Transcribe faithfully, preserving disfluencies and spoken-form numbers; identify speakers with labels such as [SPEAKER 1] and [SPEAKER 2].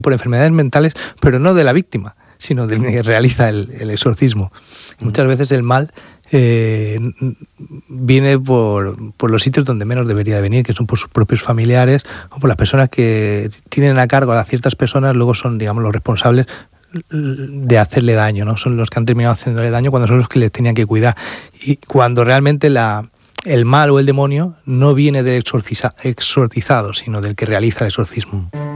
[SPEAKER 1] por enfermedades mentales, pero no de la víctima, sino del que realiza el, el exorcismo. Mm. Muchas veces el mal eh, viene por, por los sitios donde menos debería de venir, que son por sus propios familiares o por las personas que tienen a cargo a ciertas personas, luego son, digamos, los responsables de hacerle daño, ¿no? Son los que han terminado haciéndole daño cuando son los que les tenían que cuidar. Y cuando realmente la, el mal o el demonio no viene del exorciza, exorcizado, sino del que realiza el exorcismo.